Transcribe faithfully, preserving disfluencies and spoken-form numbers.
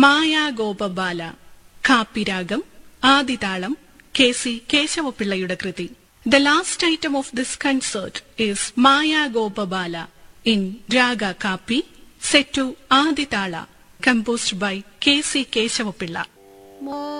Maya ഗോപബാല, കാപ്പിരാഗം, ആദിതാളം, K C കേശവപിള്ളയുടെ Krithi. The last item of this concert is Maya Gopabala in Raga Kapi, set to Aditala, composed by K C Keshavapilla.